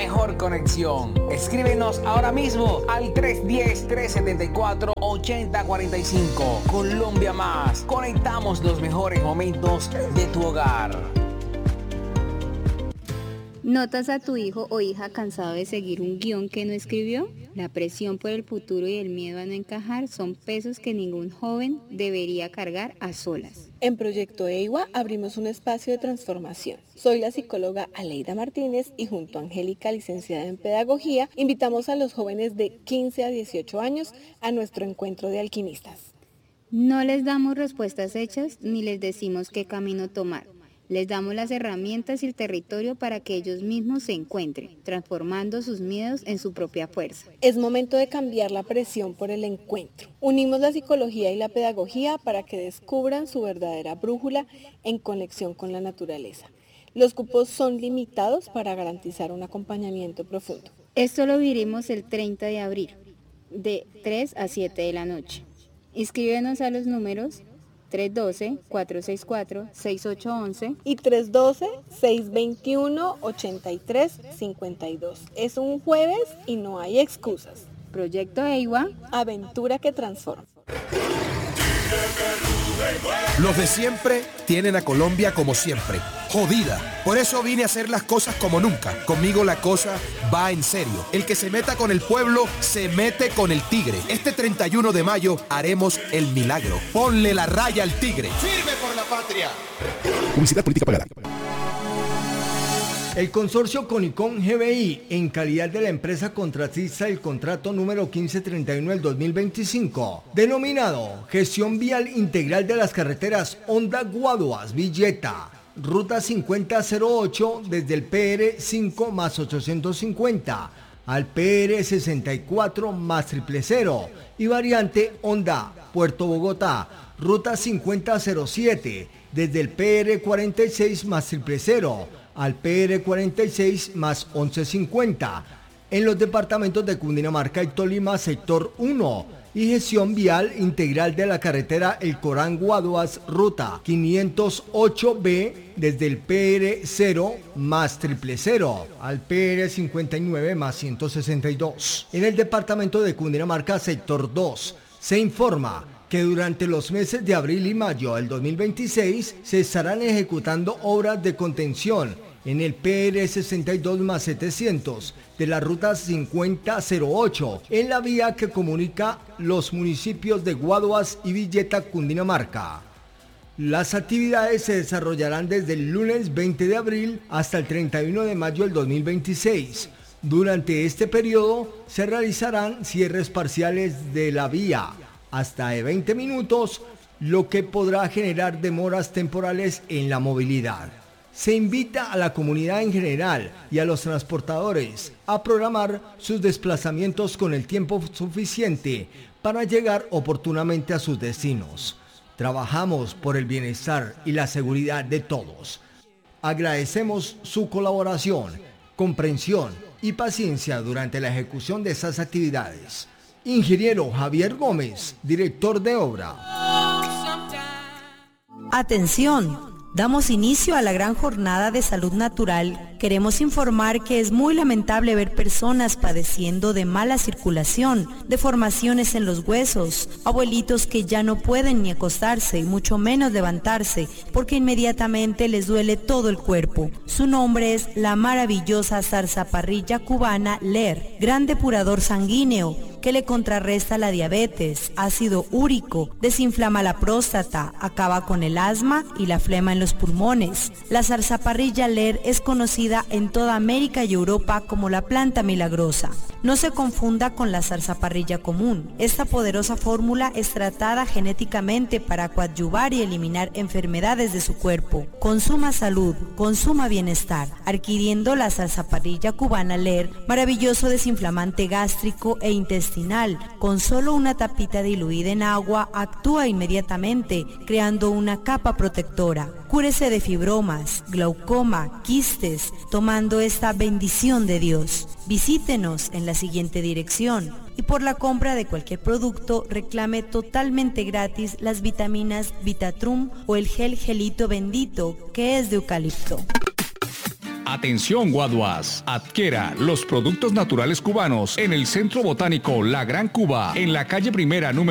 mejor conexión. Escríbenos ahora mismo al 310-374-8045. Colombia Más. Conectamos los mejores momentos de tu hogar. ¿Notas a tu hijo o hija cansado de seguir un guión que no escribió? La presión por el futuro y el miedo a no encajar son pesos que ningún joven debería cargar a solas. En Proyecto EIWA abrimos un espacio de transformación. Soy la psicóloga Aleida Martínez y junto a Angélica, licenciada en Pedagogía, invitamos a los jóvenes de 15 a 18 años a nuestro encuentro de alquimistas. No les damos respuestas hechas ni les decimos qué camino tomar. Les damos las herramientas y el territorio para que ellos mismos se encuentren, transformando sus miedos en su propia fuerza. Es momento de cambiar la presión por el encuentro. Unimos la psicología y la pedagogía para que descubran su verdadera brújula en conexión con la naturaleza. Los cupos son limitados para garantizar un acompañamiento profundo. Esto lo viviremos el 30 de abril, de 3 a 7 de la noche. Inscríbenos a los números 312-464-6811 y 312-621-8352. Es un jueves y no hay excusas. Proyecto EIWA, aventura que transforma. Los de siempre tienen a Colombia como siempre, jodida. Por eso vine a hacer las cosas como nunca. Conmigo la cosa va en serio. El que se meta con el pueblo, se mete con el tigre. Este 31 de mayo haremos el milagro. Ponle la raya al tigre. ¡Firme por la patria! Publicidad política pagada. El consorcio Conicon GBI, en calidad de la empresa contratista del contrato número 1531 del 2025, denominado Gestión Vial Integral de las Carreteras Honda-Guaduas-Villeta, Ruta 5008 desde el PR5 más 850 al PR64 más 000 y variante Honda Puerto Bogotá, Ruta 5007 desde el PR46 más 000 al PR46 más 1150 en los departamentos de Cundinamarca y Tolima, sector 1, y gestión vial integral de la carretera El Corán Guaduas, ruta 508B desde el PR0 más 000 al PR59 más 162. En el departamento de Cundinamarca, sector 2, se informa que durante los meses de abril y mayo del 2026 se estarán ejecutando obras de contención en el PR62 más 700 de la ruta 5008 en la vía que comunica los municipios de Guaduas y Villeta, Cundinamarca. Las actividades se desarrollarán desde el lunes 20 de abril hasta el 31 de mayo del 2026. Durante este periodo se realizarán cierres parciales de la vía hasta de 20 minutos, lo que podrá generar demoras temporales en la movilidad. Se invita a la comunidad en general y a los transportadores a programar sus desplazamientos con el tiempo suficiente para llegar oportunamente a sus destinos. Trabajamos por el bienestar y la seguridad de todos. Agradecemos su colaboración, comprensión y paciencia durante la ejecución de estas actividades. Ingeniero Javier Gómez, director de obra. Atención. Damos inicio a la gran jornada de salud natural. Queremos informar que es muy lamentable ver personas padeciendo de mala circulación, deformaciones en los huesos, abuelitos que ya no pueden ni acostarse y mucho menos levantarse porque inmediatamente les duele todo el cuerpo. Su nombre es la maravillosa zarzaparrilla cubana LER, gran depurador sanguíneo, que le contrarresta la diabetes, ácido úrico, desinflama la próstata, acaba con el asma y la flema en los pulmones. La zarzaparrilla LER es conocida en toda América y Europa como la planta milagrosa. No se confunda con la zarzaparrilla común. Esta poderosa fórmula es tratada genéticamente para coadyuvar y eliminar enfermedades de su cuerpo. Consuma salud, consuma bienestar, adquiriendo la zarzaparrilla cubana LER, maravilloso desinflamante gástrico e intestinal. Con solo una tapita diluida en agua, actúa inmediatamente, creando una capa protectora. Cúrese de fibromas, glaucoma, quistes, tomando esta bendición de Dios. Visítenos en la siguiente dirección y por la compra de cualquier producto reclame totalmente gratis las vitaminas Vitatrum o el gel gelito bendito, que es de eucalipto. Atención Guaduas, adquiera los productos naturales cubanos en el Centro Botánico La Gran Cuba, en la calle Primera número